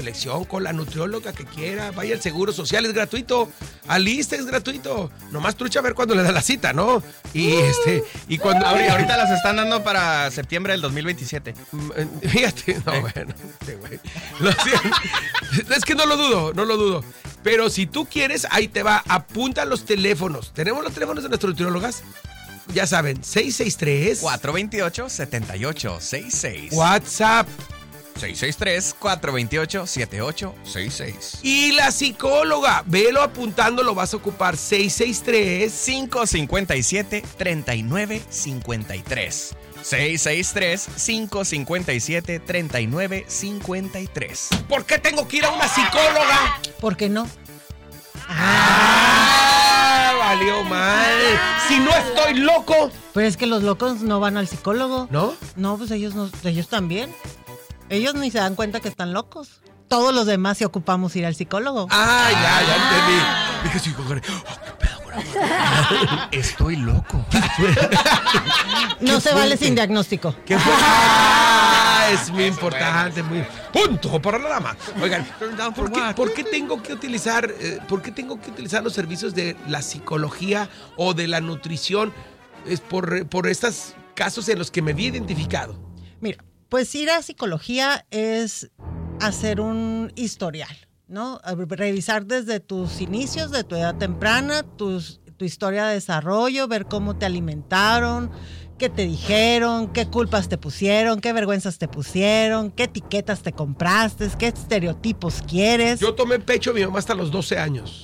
Elección con la nutrióloga que quiera, vaya al Seguro Social, es gratuito, Alista es gratuito, nomás trucha a ver cuándo le da la cita, ¿no? Y cuando... Ahorita las están dando para septiembre del 2027. Fíjate, no, bueno, güey. Es que no lo dudo, pero si tú quieres, ahí te va, apunta los teléfonos, tenemos los teléfonos de nuestras nutriólogas, ya saben, 663... 428-7866. WhatsApp. 663-428-7866. Y la psicóloga, velo apuntando, lo vas a ocupar. 663-557-3953. 663-557-3953. ¿Por qué tengo que ir a una psicóloga? ¿Por qué no? Valió mal. Si no estoy loco. Pero es que los locos no van al psicólogo. ¿No? No, pues ellos también. Ellos ni se dan cuenta que están locos. Todos los demás sí ocupamos ir al psicólogo. Ya entendí. Dije, sí, ¿qué pedo, güey? Estoy loco. No se vale sin diagnóstico. ¿Qué fue? Es muy importante, muy... Punto para la dama. Oigan, ¿por qué tengo que utilizar los servicios de la psicología o de la nutrición? Es por estos casos en los que me vi identificado. Mira, pues ir a psicología es hacer un historial, ¿no? Revisar desde tus inicios, de tu edad temprana, tu historia de desarrollo, ver cómo te alimentaron, qué te dijeron, qué culpas te pusieron, qué vergüenzas te pusieron, qué etiquetas te compraste, qué estereotipos quieres. Yo tomé pecho a mi mamá hasta los 12 años.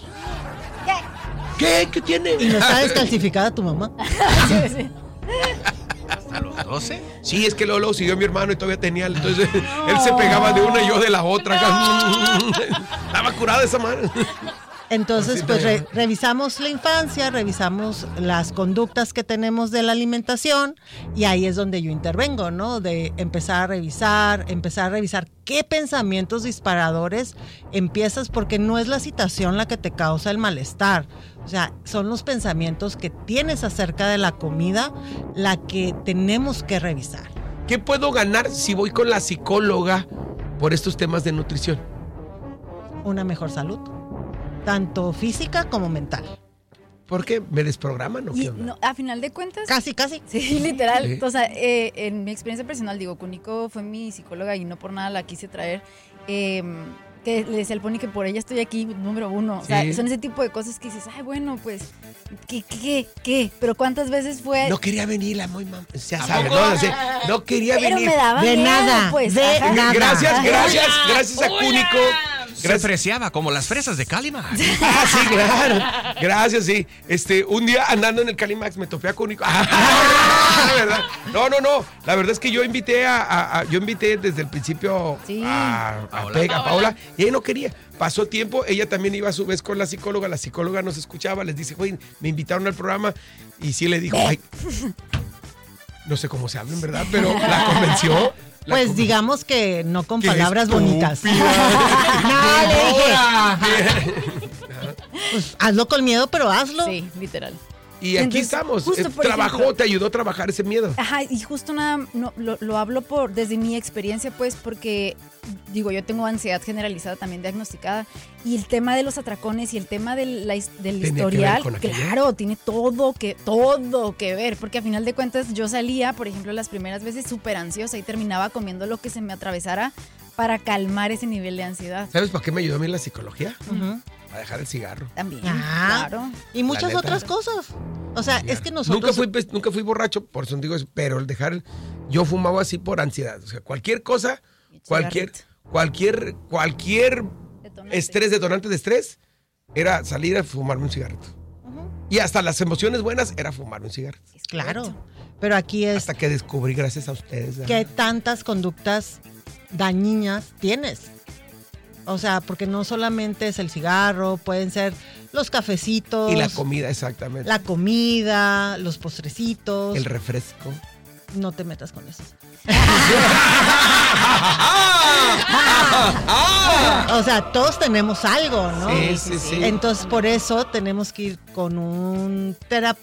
¿Qué? ¿Qué tiene? ¿Y no está descalcificada tu mamá? ¿Hasta los 12? Sí, es que luego siguió mi hermano y todavía tenía, entonces él se pegaba de una y yo de la otra. Estaba curada esa madre. Entonces, pues revisamos la infancia, revisamos las conductas que tenemos de la alimentación y ahí es donde yo intervengo, ¿no? De empezar a revisar qué pensamientos disparadores empiezas, porque no es la situación la que te causa el malestar. O sea, son los pensamientos que tienes acerca de la comida la que tenemos que revisar. ¿Qué puedo ganar si voy con la psicóloga por estos temas de nutrición? Una mejor salud, tanto física como mental. ¿Por qué? ¿Me desprograman o qué onda? No, a final de cuentas... Casi. Sí, literal. Sí. O sea, en mi experiencia personal, Cunico fue mi psicóloga y no por nada la quise traer. Que le decía al Pony que por ella estoy aquí, número uno. O sea, Sí. son ese tipo de cosas que dices, ay, bueno, pues, ¿qué? Pero ¿cuántas veces fue? No quería venir la muy mamá. Ya sabes, ¿no? O sea, no quería Pero venir. me daba De miedo, nada, pues. de ajá. nada. Gracias a Cúnico. Se apreciaba como las fresas de Calimax. Sí, claro. Gracias, sí. Un día andando en el Calimax me topé a Cúnico. ¿Verdad? No. La verdad es que yo invité desde el principio Sí. a Paola y ella no quería. Pasó tiempo, ella también iba a su vez con la psicóloga nos escuchaba, les dice, güey, me invitaron al programa y sí le dijo, ay, no sé cómo se hablan, ¿verdad? Pero la convenció. Pues digamos que no con ¡Qué palabras bonitas. estúpida! No, le dije. Pues hazlo con miedo, pero hazlo. Sí, literal. Y aquí Entonces, estamos. justo, por Trabajó, ejemplo, te ayudó a trabajar ese miedo. Ajá, y justo lo hablo desde mi experiencia, pues, porque, yo tengo ansiedad generalizada también diagnosticada, y el tema de los atracones y el tema del historial, con aquello? claro, tiene todo que ver, porque a final de cuentas yo salía, por ejemplo, las primeras veces súper ansiosa y terminaba comiendo lo que se me atravesara para calmar ese nivel de ansiedad. ¿Sabes para qué me ayudó a mí la psicología? Ujú. A dejar el cigarro. También, Ah, claro. Y muchas La neta. otras cosas. O sea, es que nosotros... Nunca fui borracho, por eso digo eso, pero el dejar, yo fumaba así por ansiedad. O sea, cualquier cosa, Y cualquier Detonante. detonante de estrés, era salir a fumarme un cigarrito. Y hasta las emociones buenas era fumarme un cigarrito. Claro, pero aquí es Hasta que descubrí, gracias a ustedes. qué tantas conductas dañinas tienes. O sea, porque no solamente es el cigarro, pueden ser los cafecitos. Y la comida, exactamente. La comida, los postrecitos. El refresco. No te metas con eso. O sea, todos tenemos algo, ¿no? Sí. Entonces, por eso tenemos que ir con un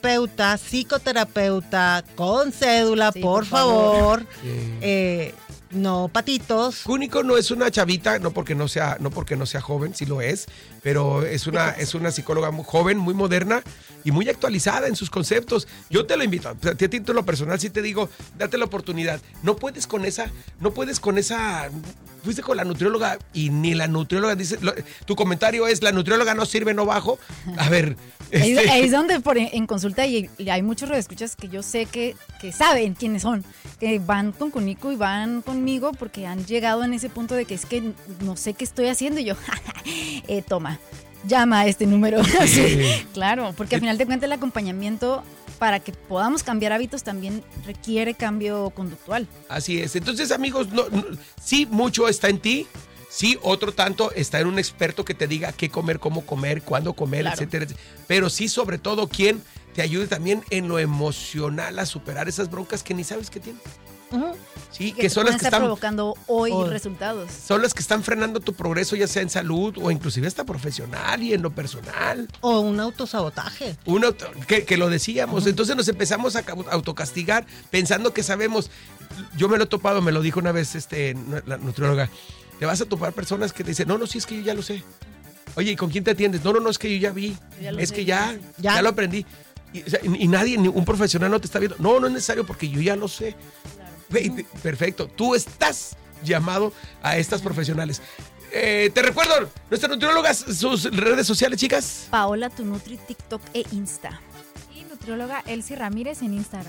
psicoterapeuta, con cédula, Sí, por por favor. favor. Sí. no patitos. Cúnico no es una chavita, no porque no sea joven, sí lo es, pero es una psicóloga muy joven, muy moderna y muy actualizada en sus conceptos. Yo te lo invito, a título personal sí te digo, date la oportunidad. No puedes con esa, fuiste con la nutrióloga y ni la nutrióloga dice, tu comentario es, la nutrióloga no sirve, no bajo. A ver. Ahí es donde en consulta y hay muchos radioescuchas que yo sé que saben quiénes son, que van con Cúnico y van conmigo porque han llegado en ese punto de que es que no sé qué estoy haciendo y yo, toma, llama a este número. Sí, claro, porque al final de cuentas el acompañamiento para que podamos cambiar hábitos también requiere cambio conductual. Así es. Entonces, amigos, sí, mucho está en ti. Sí, otro tanto está en un experto que te diga qué comer, cómo comer, cuándo comer, claro, etcétera. Pero sí, sobre todo, quien te ayude también en lo emocional a superar esas broncas que ni sabes que tienes. Uh-huh. Sí, que son las que están provocando hoy resultados. Son las que están frenando tu progreso, ya sea en salud o inclusive hasta profesional y en lo personal. O un autosabotaje. Que lo decíamos. Uh-huh. Entonces nos empezamos a autocastigar pensando que sabemos. Yo me lo he topado, me lo dijo una vez la nutrióloga. Te vas a topar personas que te dicen, no, sí, es que yo ya lo sé. Oye, ¿y con quién te atiendes? No, es que yo ya vi. Es que ya lo aprendí. Y nadie, ni un profesional no te está viendo. No es necesario porque yo ya lo sé. Claro. Perfecto. Tú estás llamado a estas profesionales. Te recuerdo, nuestra nutrióloga, sus redes sociales, chicas. Paola Tu Nutri, TikTok e Insta. Nutrióloga Elsie Ramírez en Instagram.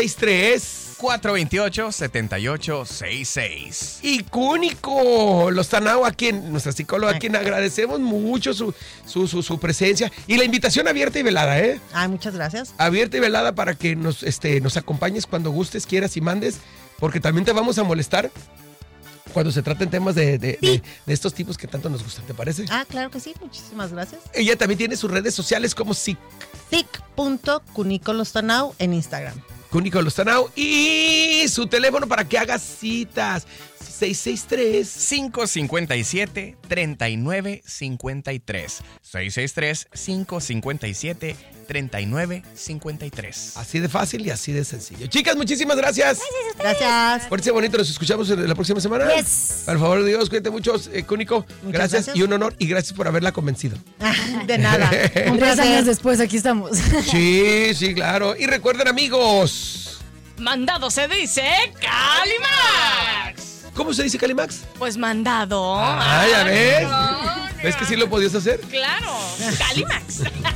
663-428-7866. Y Cúnico Lozanao, nuestra psicóloga, a quien agradecemos mucho su presencia y la invitación abierta y velada, ¿eh? Muchas gracias. Abierta y velada para que nos acompañes cuando gustes, quieras y mandes, porque también te vamos a molestar cuando se traten temas de estos tipos que tanto nos gustan, ¿te parece? Claro que sí, muchísimas gracias. Ella también tiene sus redes sociales como Cúnico Lozanao en Instagram. Cúnico Lozanao y su teléfono para que hagas citas. 663-557-3953. 663-557-3953. Así de fácil y así de sencillo. Chicas, muchísimas gracias. Gracias. Fuerte y bonito, nos escuchamos la próxima semana. Yes. Por favor de Dios, cuídate mucho, Cúnico. Gracias y un honor y gracias por haberla convencido. De nada. 3 años después, aquí estamos. Sí, claro. Y recuerden, amigos. Mandado se dice Calimax. ¿Cómo se dice Calimax? Pues mandado. Ya ves. ¿Ves que sí lo podías hacer? Claro, Calimax.